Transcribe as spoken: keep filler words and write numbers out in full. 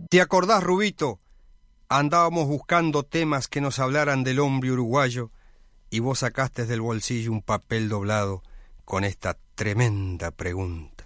¿Te acordás, Rubito? Andábamos buscando temas que nos hablaran del hombre uruguayo y vos sacaste del bolsillo un papel doblado con esta tremenda pregunta.